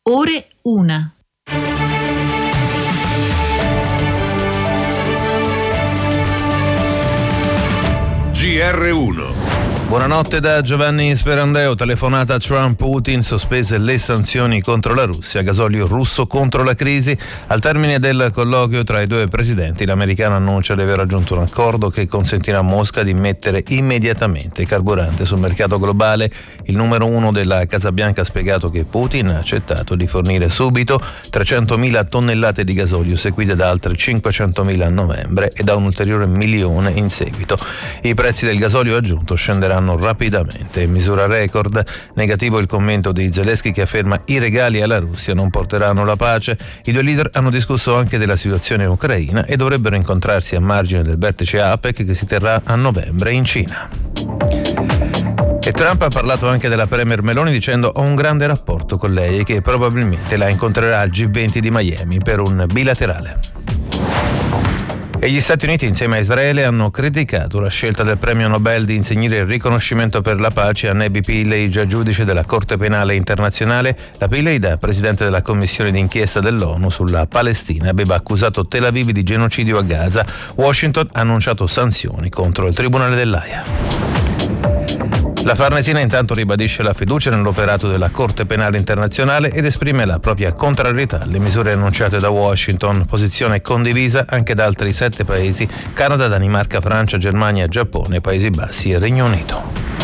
ore 1. GR1. Buonanotte da Giovanni Sperandeo. Telefonata a Trump. Putin sospese le sanzioni contro la Russia, gasolio russo contro la crisi. Al termine del colloquio tra i due presidenti, l'americano annuncia di aver raggiunto un accordo che consentirà a Mosca di mettere immediatamente carburante sul mercato globale. Il numero uno della Casa Bianca ha spiegato che Putin ha accettato di fornire subito 300.000 tonnellate di gasolio, seguite da altre 500.000 a novembre e da un ulteriore 1.000.000 in seguito. I prezzi del gasolio aggiunto scenderanno rapidamente, misura record. Negativo il commento di Zelensky, che afferma i regali alla Russia non porteranno la pace. I due leader hanno discusso anche della situazione ucraina e dovrebbero incontrarsi a margine del vertice APEC che si terrà a novembre in Cina. E Trump ha parlato anche della premier Meloni dicendo: ho un grande rapporto con lei e che probabilmente la incontrerà al G20 di Miami per un bilaterale. E gli Stati Uniti insieme a Israele hanno criticato la scelta del premio Nobel di insignire il riconoscimento per la pace a Nebi Pillay, già giudice della Corte Penale Internazionale. La Pillay, da presidente della commissione d'inchiesta dell'ONU sulla Palestina, aveva accusato Tel Aviv di genocidio a Gaza. Washington ha annunciato sanzioni contro il Tribunale dell'Aia. La Farnesina intanto ribadisce la fiducia nell'operato della Corte Penale Internazionale ed esprime la propria contrarietà alle misure annunciate da Washington, posizione condivisa anche da altri 7 paesi: Canada, Danimarca, Francia, Germania, Giappone, Paesi Bassi e Regno Unito.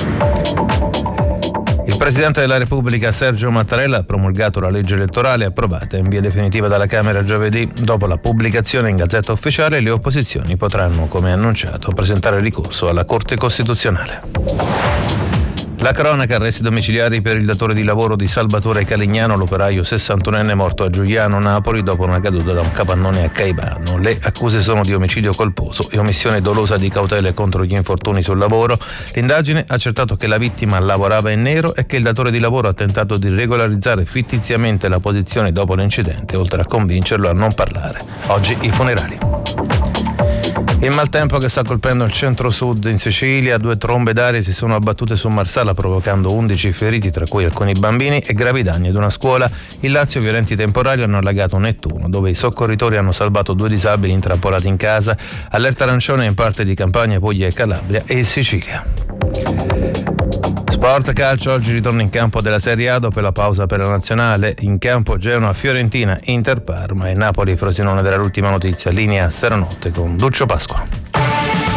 Il Presidente della Repubblica Sergio Mattarella ha promulgato la legge elettorale approvata in via definitiva dalla Camera giovedì. Dopo la pubblicazione in Gazzetta Ufficiale, le opposizioni potranno, come annunciato, presentare ricorso alla Corte Costituzionale. La cronaca: arresti domiciliari per il datore di lavoro di Salvatore Calignano, l'operaio 61enne morto a Giuliano, Napoli, dopo una caduta da un capannone a Caivano. Le accuse sono di omicidio colposo e omissione dolosa di cautele contro gli infortuni sul lavoro. L'indagine ha accertato che la vittima lavorava in nero e che il datore di lavoro ha tentato di regolarizzare fittiziamente la posizione dopo l'incidente, oltre a convincerlo a non parlare. Oggi i funerali. Il maltempo che sta colpendo il centro-sud in Sicilia: 2 trombe d'aria si sono abbattute su Marsala provocando 11 feriti, tra cui alcuni bambini, e gravi danni ad una scuola. In Lazio violenti temporali hanno allagato Nettuno, dove i soccorritori hanno salvato 2 disabili intrappolati in casa. Allerta arancione in parte di Campania, Puglia e Calabria e Sicilia. Sport calcio: oggi ritorno in campo della Serie A dopo la pausa per la nazionale. In campo Genoa-Fiorentina, Inter-Parma e Napoli-Frosinone dell'ultima notizia. Linea Seranotte con Duccio Pasqua.